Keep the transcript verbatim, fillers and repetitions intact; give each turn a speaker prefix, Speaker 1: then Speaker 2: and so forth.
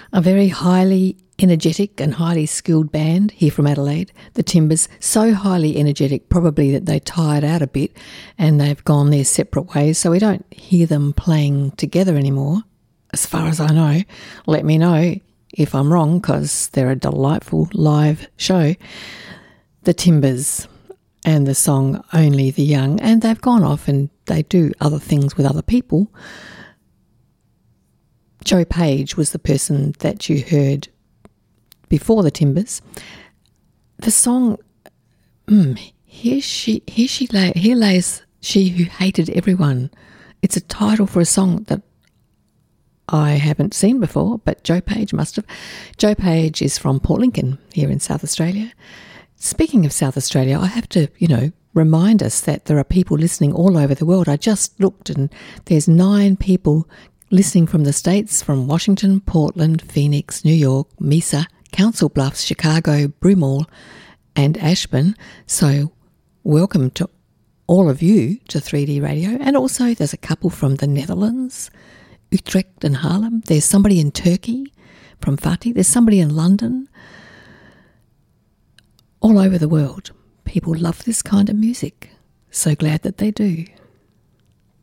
Speaker 1: A very highly energetic and highly skilled band here from Adelaide, the Timbers, so highly energetic probably that they tired out a bit and they've gone their separate ways, so we don't hear them playing together anymore, as far as I know. Let me know if I'm wrong, because they're a delightful live show. The Timbers and the song Only the Young, and they've gone off and they do other things with other people. Joe Page was the person that you heard before the Timbers. The song, mm, here she, here she lay, here lays she who hated everyone. It's a title for a song that I haven't seen before, but Joe Page must have. Joe Page is from Port Lincoln here in South Australia. Speaking of South Australia, I have to, you know, remind us that there are people listening all over the world. I just looked and there's nine people listening from the States, from Washington, Portland, Phoenix, New York, Mesa, Council Bluffs, Chicago, Broomall and Ashburn. So welcome to all of you to three D Radio. And also there's a couple from the Netherlands, Utrecht and Haarlem. There's somebody in Turkey from Fatih. There's somebody in London. All over the world, people love this kind of music. So glad that they do.